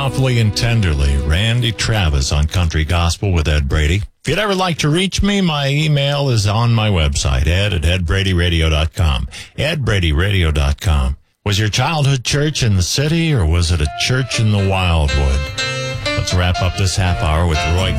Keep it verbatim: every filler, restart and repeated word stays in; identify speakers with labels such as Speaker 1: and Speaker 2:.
Speaker 1: Softly and tenderly, Randy Travis on Country Gospel with Ed Brady. If you'd ever like to reach me, my email is on my website, ed at ed brady radio dot com, ed brady radio dot com. Was your childhood church in the city, or was it a church in the wildwood? Let's wrap up this half hour with Roy